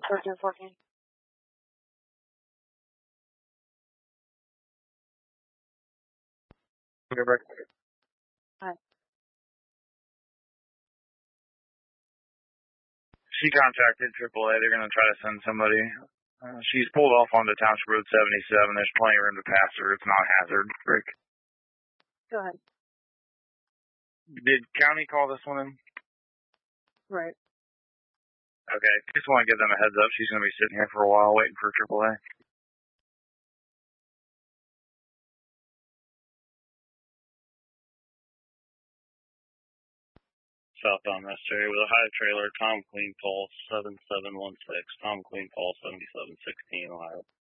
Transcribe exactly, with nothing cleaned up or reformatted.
thirteen fourteen. River. Hi. She contacted triple A. They're going to try to send somebody. Uh, she's pulled off onto Township Road seventy-seven. There's plenty of room to pass her. It's not a hazard. Rick. Go ahead. Did county call this one in? Right. Okay. Just want to give them a heads up. She's going to be sitting here for a while waiting for triple A. Southbound Rest Area with a high trailer, Tom Queen, call seven seven one six, Tom Queen, call seventy-seven sixteen, Ohio.